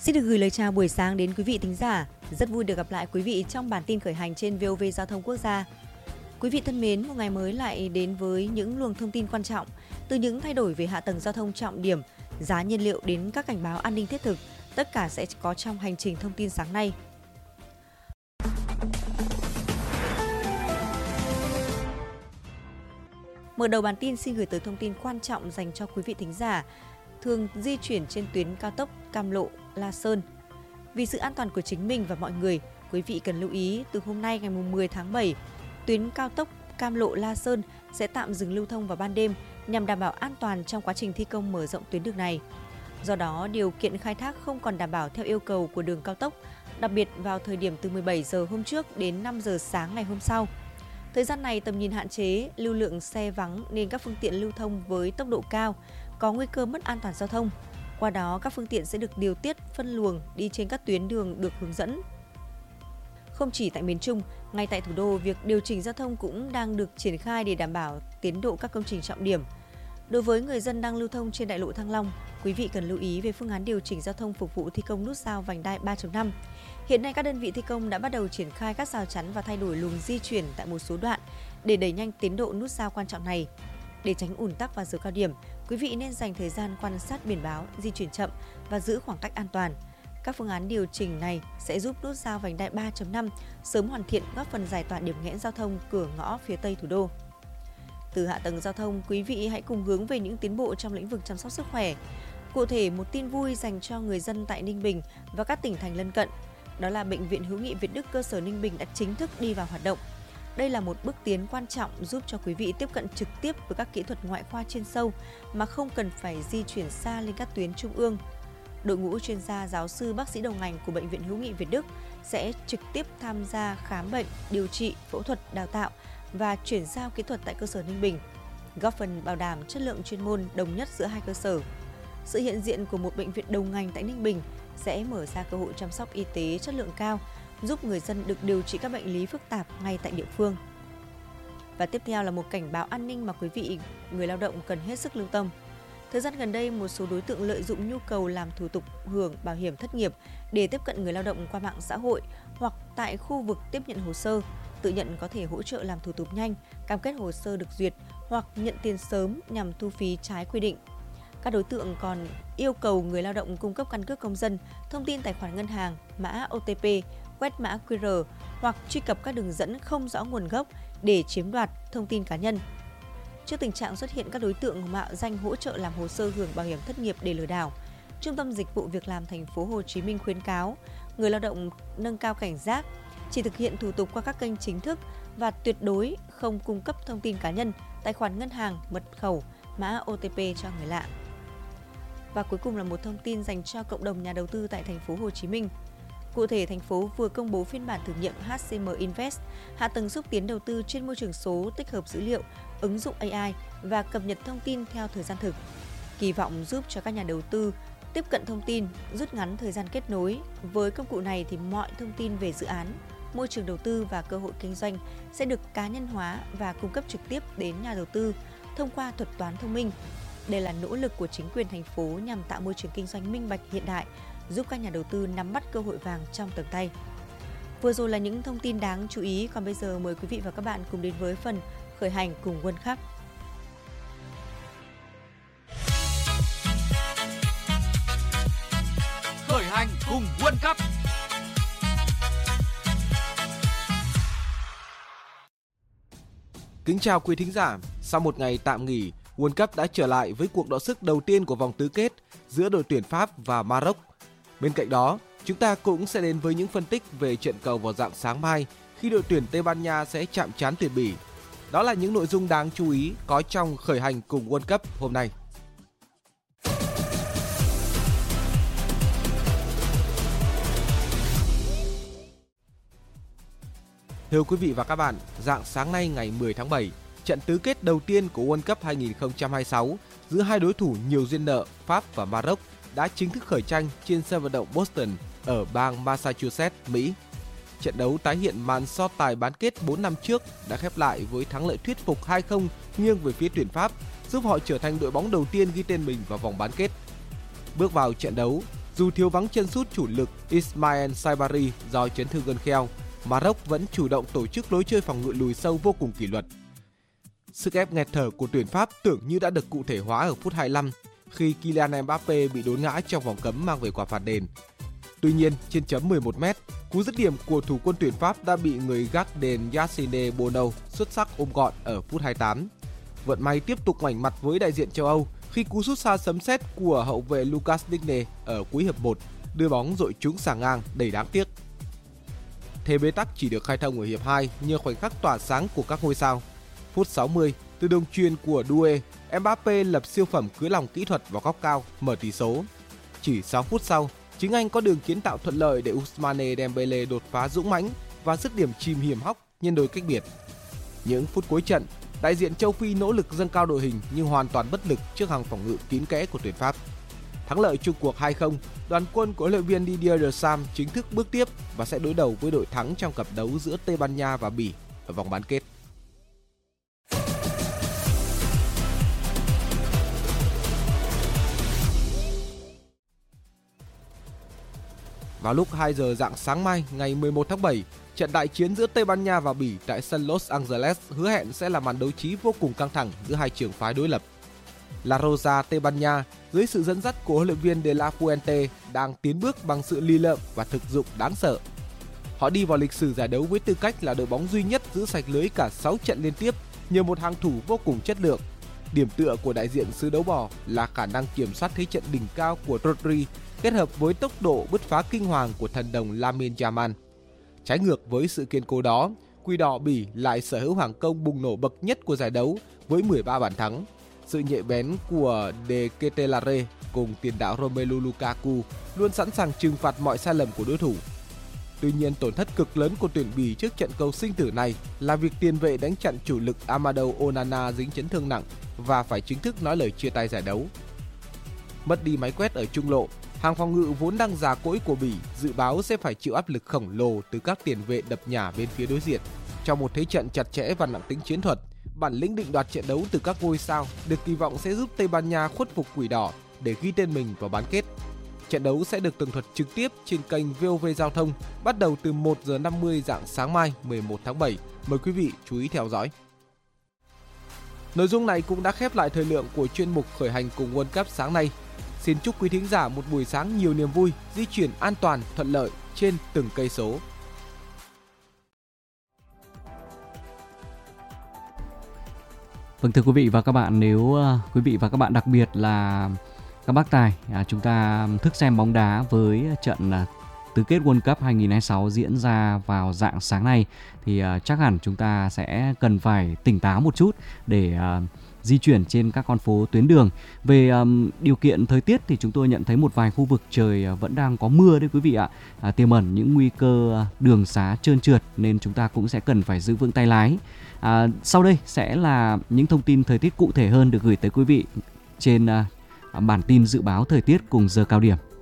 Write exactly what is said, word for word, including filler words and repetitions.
Xin được gửi lời chào buổi sáng đến quý vị thính giả. Rất vui được gặp lại quý vị trong bản tin khởi hành trên vê o vê Giao thông Quốc gia. Quý vị thân mến, một ngày mới lại đến với những luồng thông tin quan trọng, từ những thay đổi về hạ tầng giao thông trọng điểm, giá nhiên liệu đến các cảnh báo an ninh thiết thực, tất cả sẽ có trong hành trình thông tin sáng nay. Mở đầu bản tin xin gửi tới thông tin quan trọng dành cho quý vị thính giả thường di chuyển trên tuyến cao tốc Cam Lộ - La Sơn. Vì sự an toàn của chính mình và mọi người, quý vị cần lưu ý từ hôm nay ngày mười tháng bảy, tuyến cao tốc Cam Lộ - La Sơn sẽ tạm dừng lưu thông vào ban đêm nhằm đảm bảo an toàn trong quá trình thi công mở rộng tuyến đường này. Do đó, điều kiện khai thác không còn đảm bảo theo yêu cầu của đường cao tốc, đặc biệt vào thời điểm từ mười bảy giờ hôm trước đến năm giờ sáng ngày hôm sau. Thời gian này tầm nhìn hạn chế, lưu lượng xe vắng nên các phương tiện lưu thông với tốc độ cao, có nguy cơ mất an toàn giao thông. Qua đó, các phương tiện sẽ được điều tiết phân luồng đi trên các tuyến đường được hướng dẫn. Không chỉ tại miền Trung, ngay tại thủ đô, việc điều chỉnh giao thông cũng đang được triển khai để đảm bảo tiến độ các công trình trọng điểm. Đối với người dân đang lưu thông trên đại lộ Thăng Long, quý vị cần lưu ý về phương án điều chỉnh giao thông phục vụ thi công nút giao vành đai ba chấm năm. Hiện nay các đơn vị thi công đã bắt đầu triển khai các rào chắn và thay đổi luồng di chuyển tại một số đoạn để đẩy nhanh tiến độ nút giao quan trọng này. Để tránh ùn tắc vào giờ cao điểm, quý vị nên dành thời gian quan sát biển báo, di chuyển chậm và giữ khoảng cách an toàn. Các phương án điều chỉnh này sẽ giúp nút giao vành đai ba chấm năm sớm hoàn thiện, góp phần giải tỏa điểm nghẽn giao thông cửa ngõ phía Tây thủ đô. Từ hạ tầng giao thông, quý vị hãy cùng hướng về những tiến bộ trong lĩnh vực chăm sóc sức khỏe. Cụ thể, một tin vui dành cho người dân tại Ninh Bình và các tỉnh thành lân cận, đó là Bệnh viện Hữu nghị Việt Đức cơ sở Ninh Bình đã chính thức đi vào hoạt động. Đây là một bước tiến quan trọng giúp cho quý vị tiếp cận trực tiếp với các kỹ thuật ngoại khoa chuyên sâu mà không cần phải di chuyển xa lên các tuyến trung ương. Đội ngũ chuyên gia, giáo sư, bác sĩ đầu ngành của Bệnh viện Hữu nghị Việt Đức sẽ trực tiếp tham gia khám bệnh, điều trị, phẫu thuật, đào tạo và chuyển giao kỹ thuật tại cơ sở Ninh Bình, góp phần bảo đảm chất lượng chuyên môn đồng nhất giữa hai cơ sở. Sự hiện diện của một bệnh viện đầu ngành tại Ninh Bình sẽ mở ra cơ hội chăm sóc y tế chất lượng cao, giúp người dân được điều trị các bệnh lý phức tạp ngay tại địa phương. Và tiếp theo là một cảnh báo an ninh mà quý vị người lao động cần hết sức lưu tâm. Thời gian gần đây, một số đối tượng lợi dụng nhu cầu làm thủ tục hưởng bảo hiểm thất nghiệp để tiếp cận người lao động qua mạng xã hội hoặc tại khu vực tiếp nhận hồ sơ, tự nhận có thể hỗ trợ làm thủ tục nhanh, cam kết hồ sơ được duyệt hoặc nhận tiền sớm nhằm thu phí trái quy định. Các đối tượng còn yêu cầu người lao động cung cấp căn cước công dân, thông tin tài khoản ngân hàng, mã ô tê pê, quét mã quy rờ hoặc truy cập các đường dẫn không rõ nguồn gốc để chiếm đoạt thông tin cá nhân. Trước tình trạng xuất hiện các đối tượng mạo danh hỗ trợ làm hồ sơ hưởng bảo hiểm thất nghiệp để lừa đảo, Trung tâm Dịch vụ Việc làm Thành phố Hồ Chí Minh khuyến cáo người lao động nâng cao cảnh giác, chỉ thực hiện thủ tục qua các kênh chính thức và tuyệt đối không cung cấp thông tin cá nhân, tài khoản ngân hàng, mật khẩu, mã ô tê pê cho người lạ. Và cuối cùng là một thông tin dành cho cộng đồng nhà đầu tư tại Thành phố Hồ Chí Minh. Cụ thể, thành phố vừa công bố phiên bản thử nghiệm hát xê em Invest, hạ tầng xúc tiến đầu tư trên môi trường số tích hợp dữ liệu, ứng dụng a i và cập nhật thông tin theo thời gian thực. Kỳ vọng giúp cho các nhà đầu tư tiếp cận thông tin, rút ngắn thời gian kết nối. Với công cụ này thì mọi thông tin về dự án, môi trường đầu tư và cơ hội kinh doanh sẽ được cá nhân hóa và cung cấp trực tiếp đến nhà đầu tư thông qua thuật toán thông minh. Đây là nỗ lực của chính quyền thành phố nhằm tạo môi trường kinh doanh minh bạch hiện đại, giúp các nhà đầu tư nắm bắt cơ hội vàng trong tầm tay. Vừa rồi là những thông tin đáng chú ý, còn bây giờ mời quý vị và các bạn cùng đến với phần khởi hành cùng World Cup. Khởi hành cùng World Cup. Kính chào quý thính giả, sau một ngày tạm nghỉ, World Cup đã trở lại với cuộc đọ sức đầu tiên của vòng tứ kết giữa đội tuyển Pháp và Maroc. Bên cạnh đó, chúng ta cũng sẽ đến với những phân tích về trận cầu vào rạng sáng mai khi đội tuyển Tây Ban Nha sẽ chạm trán tuyển Bỉ. Đó là những nội dung đáng chú ý có trong khởi hành cùng World Cup hôm nay. Thưa quý vị và các bạn, rạng sáng nay ngày mười tháng bảy, trận tứ kết đầu tiên của World Cup hai không hai sáu giữa hai đối thủ nhiều duyên nợ Pháp và Maroc đã chính thức khởi tranh trên sân vận động Boston ở bang Massachusetts, Mỹ. Trận đấu tái hiện màn so tài bán kết bốn năm trước đã khép lại với thắng lợi thuyết phục hai không nghiêng về phía tuyển Pháp, giúp họ trở thành đội bóng đầu tiên ghi tên mình vào vòng bán kết. Bước vào trận đấu, Dù thiếu vắng chân sút chủ lực Ismail Saibari do chấn thương gân kheo, Maroc vẫn chủ động tổ chức lối chơi phòng ngự lùi sâu vô cùng kỷ luật. Sức ép nghẹt thở của tuyển Pháp tưởng như đã được cụ thể hóa ở phút hai mươi lăm khi Kylian Mbappé bị đốn ngã trong vòng cấm mang về quả phạt đền. Tuy nhiên, trên chấm mười một mét, cú dứt điểm của thủ quân tuyển Pháp đã bị người gác đền Yacine Bono xuất sắc ôm gọn ở phút hai mươi tám. Vận may tiếp tục ngoảnh mặt với đại diện châu Âu khi cú sút xa sấm sét của hậu vệ Lucas Digne ở cuối hiệp một đưa bóng dội trúng xà ngang đầy đáng tiếc. Thế bế tắc chỉ được khai thông ở hiệp hai nhờ khoảnh khắc tỏa sáng của các ngôi sao. Phút sáu mươi, từ đường chuyền của Doué, Mbappé lập siêu phẩm cưới lòng kỹ thuật vào góc cao mở tỷ số. Chỉ sáu phút sau, chính anh có đường kiến tạo thuận lợi để Ousmane Dembélé đột phá dũng mãnh và dứt điểm chìm hiểm hóc nhân đôi cách biệt. Những phút cuối trận, đại diện châu Phi nỗ lực dâng cao đội hình nhưng hoàn toàn bất lực trước hàng phòng ngự kín kẽ của tuyển Pháp. Thắng lợi chung cuộc hai không, đoàn quân của huấn luyện viên Didier Deschamps chính thức bước tiếp và sẽ đối đầu với đội thắng trong cặp đấu giữa Tây Ban Nha và Bỉ ở vòng bán kết. Vào lúc hai giờ rạng sáng mai ngày mười một tháng bảy, trận đại chiến giữa Tây Ban Nha và Bỉ tại sân Los Angeles hứa hẹn sẽ là màn đấu trí vô cùng căng thẳng giữa hai trường phái đối lập. La Rosa Tây Ban Nha dưới sự dẫn dắt của huấn luyện viên De La Fuente đang tiến bước bằng sự lì lợm và thực dụng đáng sợ. Họ đi vào lịch sử giải đấu với tư cách là đội bóng duy nhất giữ sạch lưới cả sáu trận liên tiếp nhờ một hàng thủ vô cùng chất lượng. Điểm tựa của đại diện xứ đấu bò là khả năng kiểm soát thế trận đỉnh cao của Rodri kết hợp với tốc độ bứt phá kinh hoàng của thần đồng Lamine Yamal. Trái ngược với sự kiên cố đó, Quỷ đỏ Bỉ lại sở hữu hàng công bùng nổ bậc nhất của giải đấu với mười ba bàn thắng. Sự nhạy bén của De Ketelaere cùng tiền đạo Romelu Lukaku luôn sẵn sàng trừng phạt mọi sai lầm của đối thủ. Tuy nhiên, tổn thất cực lớn của tuyển Bỉ trước trận cầu sinh tử này là việc tiền vệ đánh chặn chủ lực Amadou Onana dính chấn thương nặng và phải chính thức nói lời chia tay giải đấu. Mất đi máy quét ở trung lộ, hàng phòng ngự vốn đang già cỗi của Bỉ dự báo sẽ phải chịu áp lực khổng lồ từ các tiền vệ đập nhả bên phía đối diện. Trong một thế trận chặt chẽ và nặng tính chiến thuật, bản lĩnh định đoạt trận đấu từ các ngôi sao được kỳ vọng sẽ giúp Tây Ban Nha khuất phục Quỷ đỏ để ghi tên mình vào bán kết. Trận đấu sẽ được tường thuật trực tiếp trên kênh vê o vê Giao thông bắt đầu từ một giờ năm mươi rạng sáng mai mười một tháng bảy. Mời quý vị chú ý theo dõi. Nội dung này cũng đã khép lại thời lượng của chuyên mục khởi hành cùng World Cup sáng nay. Xin chúc quý thính giả một buổi sáng nhiều niềm vui, di chuyển an toàn, thuận lợi trên từng cây số. Vâng, thưa quý vị và các bạn, nếu uh, quý vị và các bạn đặc biệt là các bác tài, à, chúng ta thức xem bóng đá với trận uh, tứ kết World Cup hai không hai sáu diễn ra vào rạng sáng nay thì uh, chắc hẳn chúng ta sẽ cần phải tỉnh táo một chút để uh, di chuyển trên các con phố tuyến đường. Về um, điều kiện thời tiết thì chúng tôi nhận thấy một vài khu vực trời uh, vẫn đang có mưa đấy quý vị ạ, à, tiềm ẩn những nguy cơ uh, đường xá trơn trượt nên chúng ta cũng sẽ cần phải giữ vững tay lái. À, sau đây sẽ là những thông tin thời tiết cụ thể hơn được gửi tới quý vị trên uh, bản tin dự báo thời tiết cùng giờ cao điểm.